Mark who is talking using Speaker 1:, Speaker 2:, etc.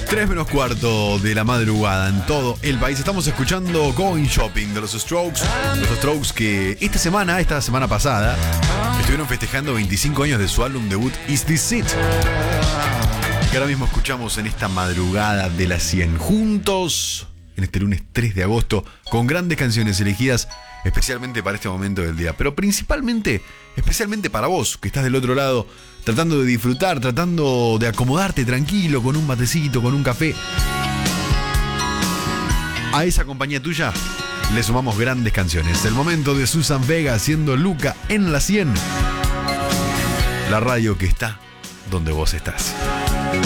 Speaker 1: 3 menos cuarto de la madrugada en todo el país. Estamos escuchando Going Shopping de los Strokes. Los Strokes que esta semana pasada, estuvieron festejando 25 años de su álbum debut Is This It, que ahora mismo escuchamos en esta madrugada de las 100 juntos, en este lunes 3 de agosto, con grandes canciones elegidas especialmente para este momento del día, pero especialmente para vos, que estás del otro lado, tratando de disfrutar, tratando de acomodarte tranquilo, con un matecito, con un café. A esa compañía tuya le sumamos grandes canciones. El momento de Susan Vega haciendo Luca en la 100. La radio que está donde vos estás.